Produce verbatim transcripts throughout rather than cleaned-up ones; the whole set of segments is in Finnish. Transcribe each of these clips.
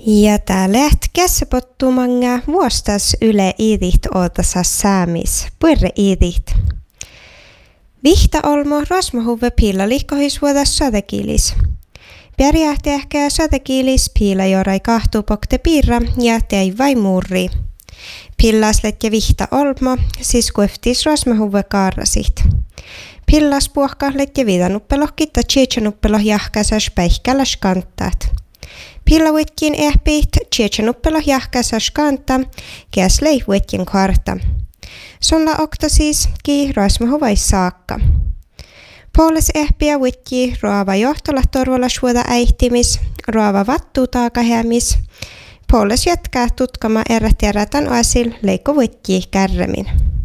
Ja tää läht kässäpottumanga vuostas yle iidit ootasas saamis, puerre iidit. Vihta olmo rosmahuve piila lihkohisvuodas sadekiilis. Pärjähti ehkä sadekiilis piila jorai kahtupokte piirra ja tei vai murri. Pillaslet ja vihta olmo, siis kueftis rosmahuve kaarasit. Pillas puohkahlet ja vidanuppeloh kitta tsietsanuppeloh jahkasas päihkäläs kanttaat. Pillawitkin ehpiit tsietsanuppeloh jahkasas kantta, käs leihuetkin kvarta. Sulla okta siis ki rosmahuvais saakka. Puoles ehpiä vitki roava johtola torvolla suoda äihtimis, roava vattuu taakahämis. Puoles jatkaa tutkama erät erätän asil leikko vitki kärremin.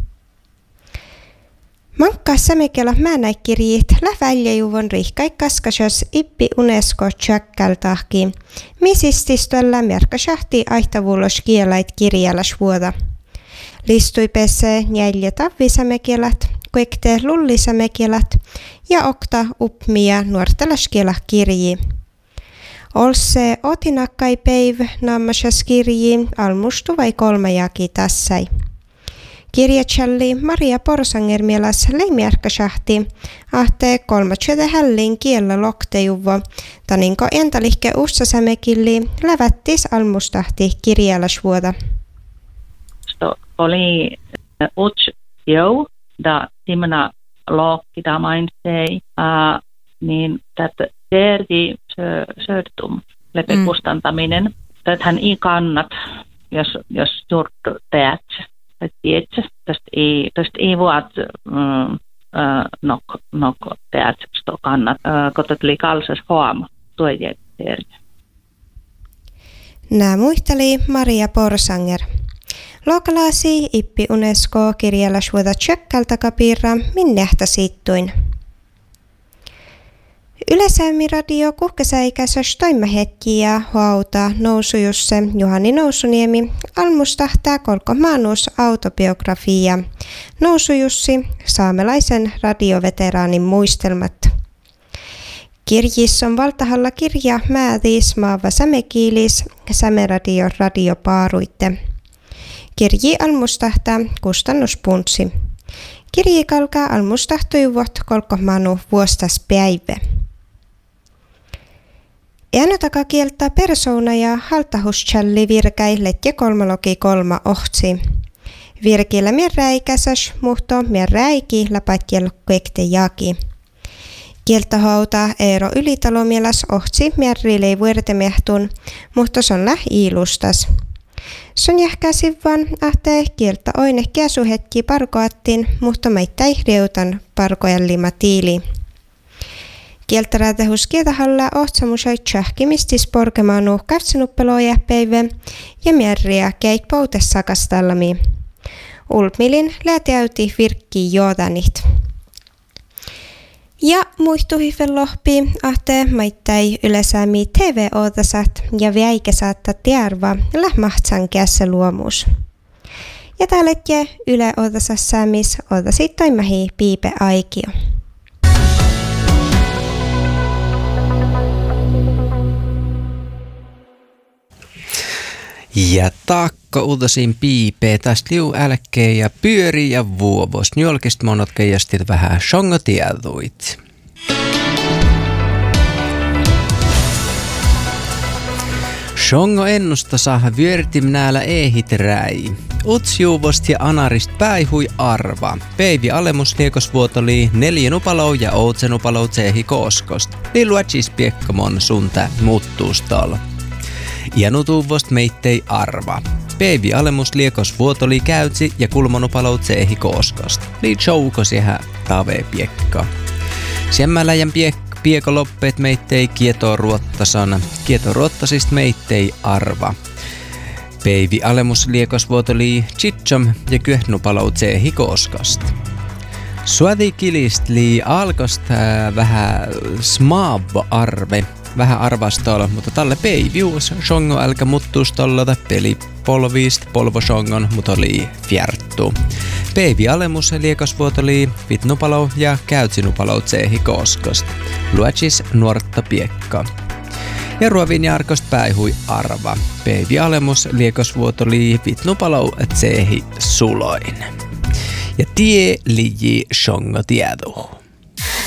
Mankkaa samekella määnäikkirjiit läväljäjuvon rihkaikaskasas ippi UNESCO tjökkältahki, misististöllä merkasahti aihtavuulos kielait kirjallas vuoda. Listui pese jäljä tavvisamekelat, kuekte lullisamekelat ja okta uppmia nuortalaskielah kirji. Olse otinakkai päiv nammasas kirji almustu vai kolmajaki tassai. Kirjatsalli Maria Porsanger mielas leimiärkäsahti, ahte kolmatsötä hällin kiellä loktejuvo, taninko entalihke ussasämekilli lävättis almustahti kirjallasvuoda. Oli uts jau, da timna lokki da mainitsei, niin tätä terdi söödtum lepe kustantaminen. Tätähän ei kannat, jos, jos juuri teet. Tiedätkö, tästä ei, tästä ei vuot mm, äh, nok, nok teet, sto kannat, äh, kun tätä oli kalsas huom, tuo ei tiedä. Nää muisteli Maria Porsanger. Lokalaasi ippi UNESCO kirjallas vuoda tjökkältä kapirra, minnehtä siittuin. Ylesämiradio kuhkasäikäsös toimahetkiä huauta nousujusse Juhani Nousuniemi almustahtaa kolko maanus autobiografia. Nousujussi, saamelaisen radioveteraanin muistelmat. Kirjis on valtahalla kirja määtiis maava sämekiilis sämeradio radiopaaruitte. Kirji almustahtaa kustannuspunsi. Kirji kalkaa almustahtojuvot kolko maanu vuostas päivä. Äänotaka kieltä persoona ja haltahuschalli virkäilet ja kolmalogi kolma ohtsi. Virkillä mierräikäsäs, muhto mierräiki läpätjel kuekte jaki. Kieltä hauta Eero Ylitalomielas ohtsi mierrilei vuortemehtun, muhto son läh iilustas. Son jähkäsi vaan ahte kieltä oine kiasuhetki parkoattin, muhto meittai reutan parkojallima tiili. Kieltärätähus kietahalla ohtsamusai tsähkimistis porkemaanu katsenuppelooja päivä ja mierriä keit poutessakastallami. Ulpmilin lätiäyti virkki joodanit. Ja muistuhifen lohpi ahte maittai ylesäämi T V-ootasat ja väikäsaatta tiarva lähmahtsan kässä luomus. Ja täälläkin yle ootasas saamis ootasit toimahi piipe aikio. Ja taakka uutasin piipee tästä liu älkeen ja pyöri ja vuovos. Njolkist monot keijastit vähän shongotieduit. Shongo ennusta saa vyörtim näällä ehit räi. Utsjuuvost ja anarist päihui arva. Päivi alemusliekosvuotoli neljänupalou ja outsenupalou tsehi koskost. Liluatsis piekkamon sunta muuttuustol. Ja nutuvost meittei arva. Päivi alemusliekos vuotoli käytsi ja kulmonupalou tsehi koskost. Lii choukos jää tave piekka. Siemmäläjän piekka. Piekoloppeet meittei kietoruottasan, kietoruottasist meittei arva. Päivi alemusliekosvuotoli chitsom ja kyöhnupalou tsehi koskast. Suadi kilist lii alkost äh, vähän smaabbo arve, vähän arvastol, mutta tälle päivius shongo älkä muttuustollota peli polviist polvoshongon, mutta oli fjärttu. Päivi alemus liekosvuotoli vitnupalou ja käytsinupalou tsehi koskost. Luotsis nuortta piekka. Ja ruovin jarkost päihui arva. Päivi alemus liekosvuoto lii vitnupalau tsehi suloin. Ja tie liji shongo tiedu.